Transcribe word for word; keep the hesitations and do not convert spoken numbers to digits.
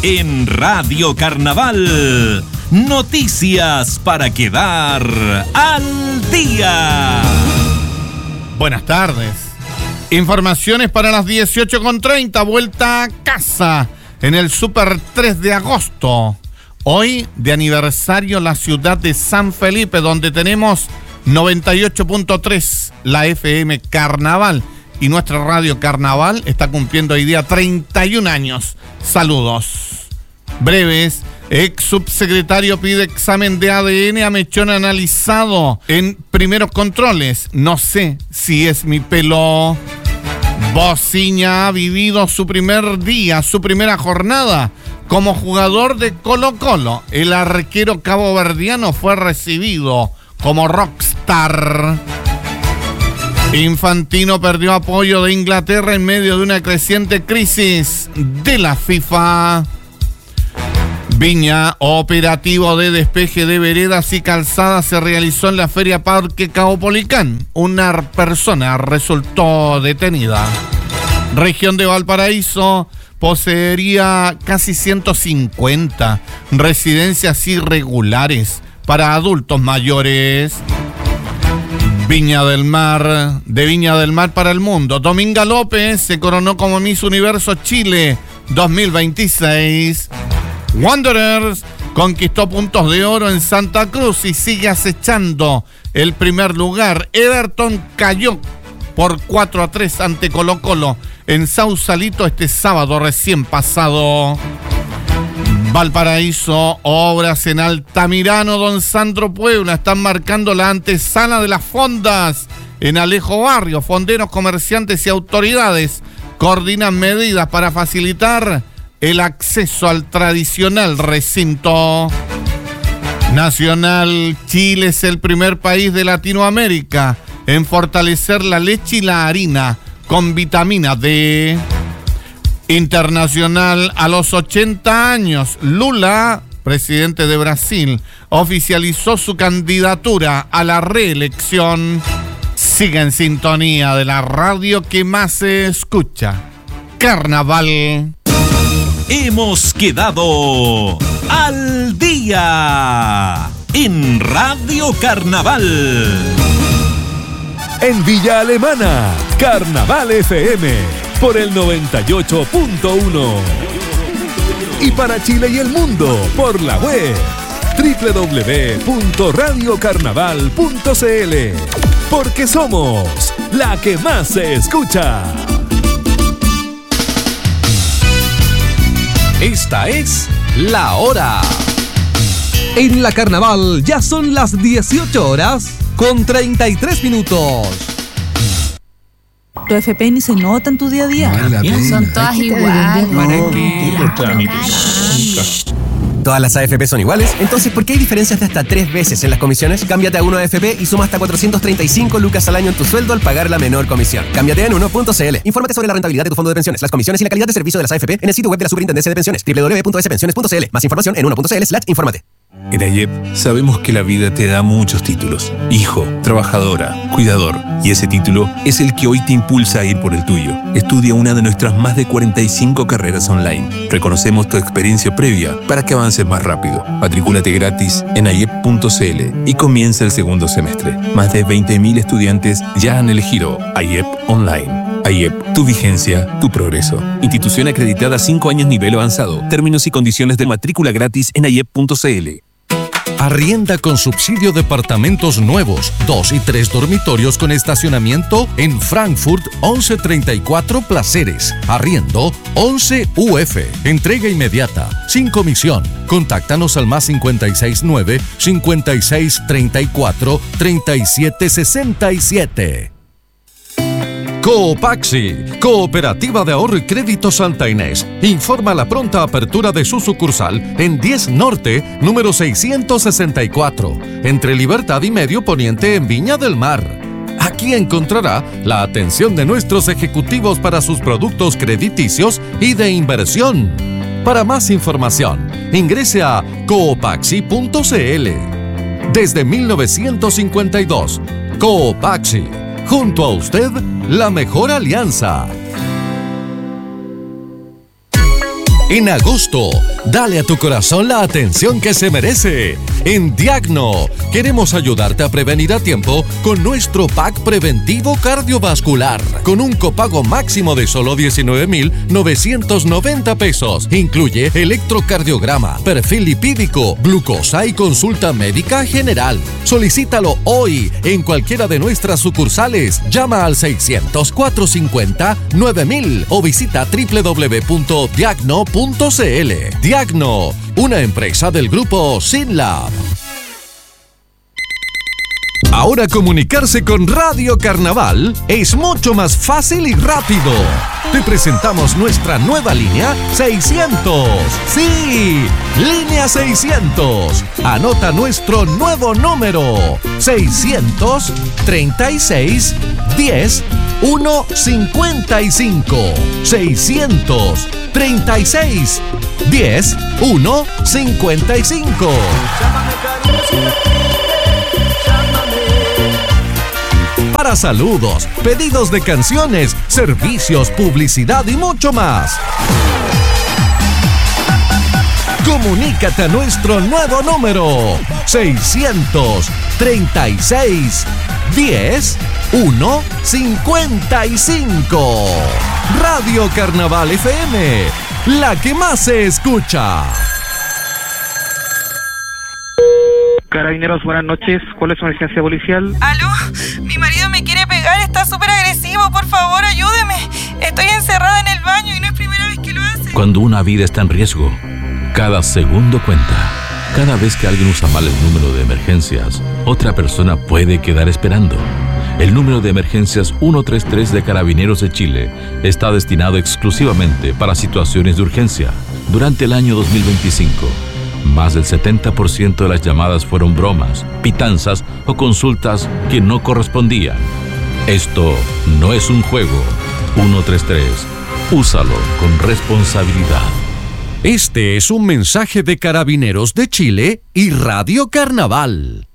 En Radio Carnaval, noticias para quedar al día. Buenas tardes. Informaciones para las dieciocho con treinta, vuelta a casa en el Super tres de agosto. Hoy de aniversario la ciudad de San Felipe, donde tenemos noventa y ocho punto tres, la F M Carnaval. Y nuestra radio Carnaval está cumpliendo hoy día treinta y un años. Saludos. Breves. Ex subsecretario pide examen de A D N a mechón analizado en primeros controles. No sé si es mi pelo. Bociña ha vivido su primer día, su primera jornada como jugador de Colo-Colo. El arquero caboverdiano fue recibido como rockstar. Infantino perdió apoyo de Inglaterra en medio de una creciente crisis de la FIFA. Viña, operativo de despeje de veredas y calzadas se realizó en la Feria Parque Caupolicán. Una persona resultó detenida. Región de Valparaíso poseería casi ciento cincuenta residencias irregulares para adultos mayores. Viña del Mar, de Viña del Mar para el mundo. Dominga López se coronó como Miss Universo Chile dos mil veintiséis. Wanderers conquistó puntos de oro en Santa Cruz y sigue acechando el primer lugar. Everton cayó por cuatro a tres ante Colo-Colo en Sausalito este sábado recién pasado. Valparaíso, obras en Altamirano, Don Sandro Puebla están marcando la antesala de las fondas en Alejo Barrio. Fonderos, comerciantes y autoridades coordinan medidas para facilitar el acceso al tradicional recinto. Nacional, Chile es el primer país de Latinoamérica en fortalecer la leche y la harina con vitamina D. Internacional, a los ochenta años, Lula, presidente de Brasil, oficializó su candidatura a la reelección. Siga en sintonía de la radio que más se escucha, Carnaval. Hemos quedado al día en Radio Carnaval. En Villa Alemana, Carnaval F M por el noventa y ocho punto uno. Y para Chile y el mundo por la web doble u doble u doble u punto radio carnaval punto c l. Porque somos la que más se escucha. Esta es la hora. En la Carnaval ya son las dieciocho horas con treinta y tres minutos. Tu F P ni se nota en tu día a día. Son todas iguales. ¿Para qué? Los trámites. ¿Todas las A F P son iguales? Entonces, ¿por qué hay diferencias de hasta tres veces en las comisiones? Cámbiate a uno A F P y suma hasta cuatrocientos treinta y cinco lucas al año en tu sueldo al pagar la menor comisión. Cámbiate en uno punto c l. Infórmate sobre la rentabilidad de tu fondo de pensiones, las comisiones y la calidad de servicio de las A F P en el sitio web de la Superintendencia de Pensiones, doble u doble u doble u punto s pensiones punto c l. Más información en uno punto c l slash infórmate. En AYEP sabemos que la vida te da muchos títulos. Hijo, trabajadora, cuidador. Y ese título es el que hoy te impulsa a ir por el tuyo. Estudia una de nuestras más de cuarenta y cinco carreras online. Reconocemos tu experiencia previa para que avances más rápido. Matricúlate gratis en ayep punto c l y comienza el segundo semestre. Más de veinte mil estudiantes ya han elegido AYEP Online. AYEP, tu vigencia, tu progreso. Institución acreditada cinco años nivel avanzado. Términos y condiciones de matrícula gratis en ayep punto c l. Arrienda con subsidio departamentos nuevos, dos y tres dormitorios con estacionamiento en Frankfurt once treinta y cuatro Placeres. Arriendo once U F. Entrega inmediata, sin comisión. Contáctanos al más cincuenta y seis nueve, cincuenta y seis treinta y cuatro, treinta y siete sesenta y siete. Coopaxi, Cooperativa de Ahorro y Crédito Santa Inés, informa la pronta apertura de su sucursal en diez Norte, número seiscientos sesenta y cuatro, entre Libertad y Medio Poniente en Viña del Mar. Aquí encontrará la atención de nuestros ejecutivos para sus productos crediticios y de inversión. Para más información, ingrese a coopaxi punto c l. Desde mil novecientos cincuenta y dos, Coopaxi. Junto a usted, la mejor alianza. En agosto, dale a tu corazón la atención que se merece. En Diagno, queremos ayudarte a prevenir a tiempo con nuestro pack preventivo cardiovascular, con un copago máximo de solo diecinueve mil novecientos noventa pesos. Incluye electrocardiograma, perfil lipídico, glucosa y consulta médica general. Solicítalo hoy en cualquiera de nuestras sucursales. Llama al seiscientos, cuatrocientos cincuenta, nueve mil o visita doble u doble u doble u punto diagno punto c l. Diagno, una empresa del grupo Synlab. Ahora comunicarse con Radio Carnaval es mucho más fácil y rápido. Te presentamos nuestra nueva línea seiscientos. Sí, línea seiscientos. Anota nuestro nuevo número: seiscientos treinta y seis diez ciento cincuenta y cinco. seiscientos treinta y seis diez ciento cincuenta y cinco. Para saludos, pedidos de canciones, servicios, publicidad y mucho más. Comunícate a nuestro nuevo número: seiscientos treinta y seis diez ciento cincuenta y cinco. Radio Carnaval F M, la que más se escucha. Carabineros, buenas noches. ¿Cuál es su emergencia policial? ¿Aló? Mi marido me quiere pegar, está súper agresivo. Por favor, ayúdeme. Estoy encerrada en el baño y no es primera vez que lo hace. Cuando una vida está en riesgo, cada segundo cuenta. Cada vez que alguien usa mal el número de emergencias, otra persona puede quedar esperando. El número de emergencias ciento treinta y tres de Carabineros de Chile está destinado exclusivamente para situaciones de urgencia. Durante el año dos mil veinticinco, más del setenta por ciento de las llamadas fueron bromas, pitanzas o consultas que no correspondían. Esto no es un juego. ciento treinta y tres. Úsalo con responsabilidad. Este es un mensaje de Carabineros de Chile y Radio Carnaval.